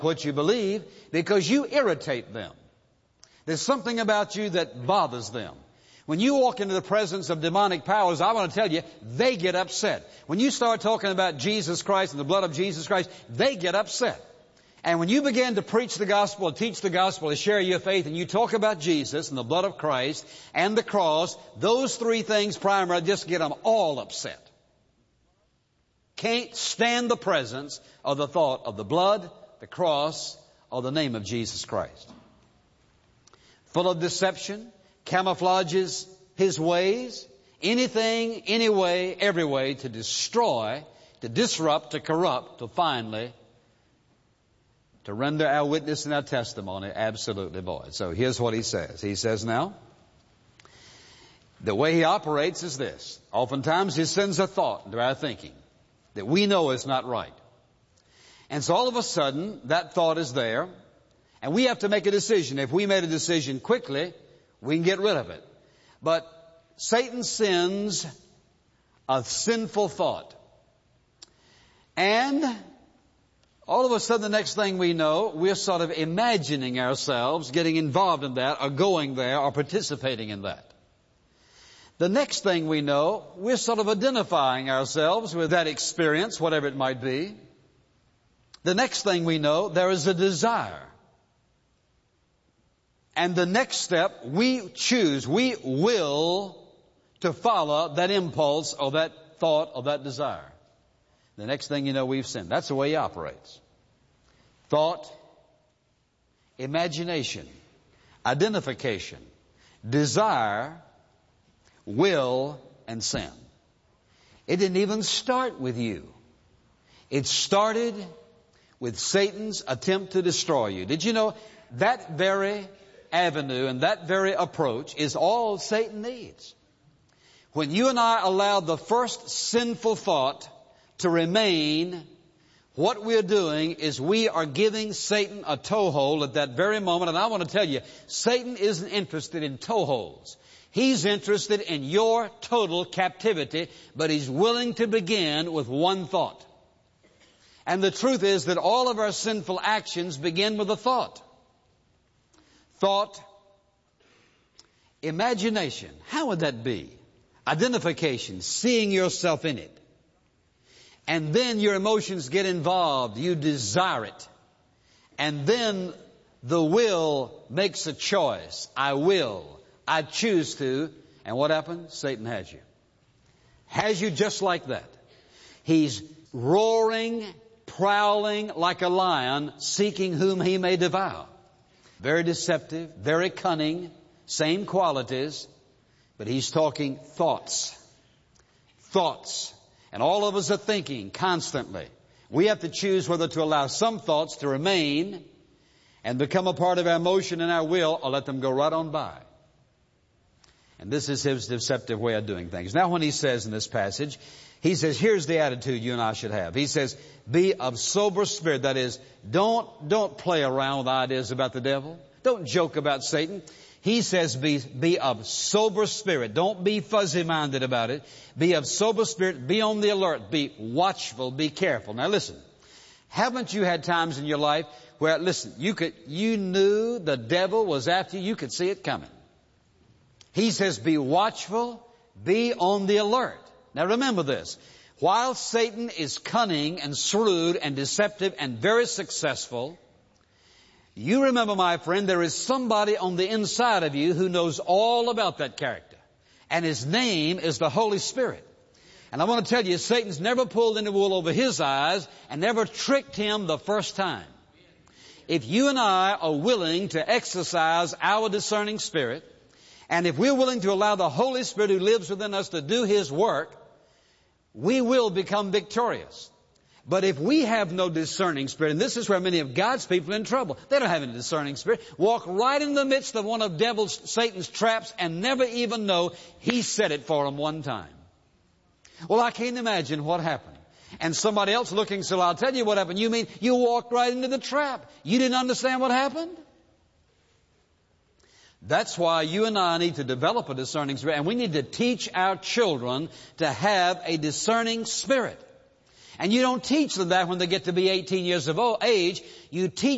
what you believe because you irritate them. There's something about you that bothers them. When you walk into the presence of demonic powers, I want to tell you, they get upset. When you start talking about Jesus Christ and the blood of Jesus Christ, they get upset. And when you begin to preach the gospel, and teach the gospel, and share your faith, and you talk about Jesus and the blood of Christ and the cross, those three things primarily just get them all upset. Can't stand the presence of the thought of the blood, the cross, or the name of Jesus Christ. Full of deception, camouflages his ways, anything, any way, every way to destroy, to disrupt, to corrupt, to finally to render our witness and our testimony absolutely void. So here's what he says. He says now, the way he operates is this. Oftentimes he sends a thought into our thinking that we know is not right. And so all of a sudden that thought is there and we have to make a decision. If we made a decision quickly, we can get rid of it. But Satan sends a sinful thought. And all of a sudden, the next thing we know, we're sort of imagining ourselves getting involved in that or going there or participating in that. The next thing we know, we're sort of identifying ourselves with that experience, whatever it might be. The next thing we know, there is a desire. And the next step, we choose, we will to follow that impulse or that thought or that desire. The next thing you know, we've sinned. That's the way he operates. Thought, imagination, identification, desire, will, and sin. It didn't even start with you. It started with Satan's attempt to destroy you. Did you know that very avenue and that very approach is all Satan needs? When you and I allow the first sinful thought to remain, what we're doing is we are giving Satan a toehold at that very moment. And I want to tell you, Satan isn't interested in toeholds. He's interested in your total captivity, but he's willing to begin with one thought. And the truth is that all of our sinful actions begin with a thought. Thought, imagination. How would that be? Identification, seeing yourself in it. And then your emotions get involved. You desire it. And then the will makes a choice. I will. I choose to. And what happens? Satan has you. Has you just like that. He's roaring, prowling like a lion, seeking whom he may devour. Very deceptive, very cunning, same qualities, but he's talking thoughts. Thoughts. And all of us are thinking constantly. We have to choose whether to allow some thoughts to remain and become a part of our emotion and our will, or let them go right on by. And this is his deceptive way of doing things. Now when he says in this passage, he says, here's the attitude you and I should have. He says, be of sober spirit. That is, don't play around with ideas about the devil. Don't joke about Satan. He says, be of sober spirit. Don't be fuzzy-minded about it. Be of sober spirit. Be on the alert. Be watchful. Be careful. Now listen, haven't you had times in your life where, listen, you knew the devil was after you. You could see it coming. He says, be watchful. Be on the alert. Now remember this. While Satan is cunning and shrewd and deceptive and very successful, you remember, my friend, there is somebody on the inside of you who knows all about that character. And his name is the Holy Spirit. And I want to tell you, Satan's never pulled any wool over his eyes and never tricked him the first time. If you and I are willing to exercise our discerning spirit, and if we're willing to allow the Holy Spirit who lives within us to do his work, we will become victorious. But if we have no discerning spirit, and this is where many of God's people are in trouble. They don't have any discerning spirit. Walk right in the midst of one of Satan's traps and never even know he set it for them one time. Well, I can't imagine what happened. And somebody else looking, so I'll tell you what happened. You mean you walked right into the trap? You didn't understand what happened? That's why you and I need to develop a discerning spirit, and we need to teach our children to have a discerning spirit. And you don't teach them that when they get to be 18 years of age. You teach